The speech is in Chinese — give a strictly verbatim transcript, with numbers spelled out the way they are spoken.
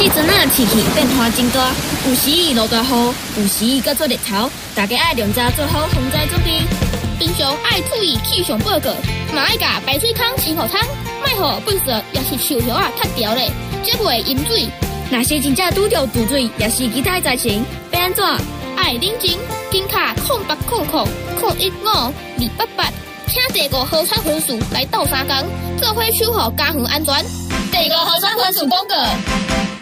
即阵啊，天气变化真大，有时伊落大雨，有时伊搁做日头，大家爱量早做好防灾准备。 平常爱注意气象报告，嘛爱甲排水桶清好桶，莫互粪扫也是树叶啊塌掉咧，则袂饮水。 若是真正拄着堵水，也是其他灾情，要安怎？ 爱冷静，紧卡空八空空空一五二八八，请第五河川分署来斗三工，做伙守护家园安全。第五河川分署广告。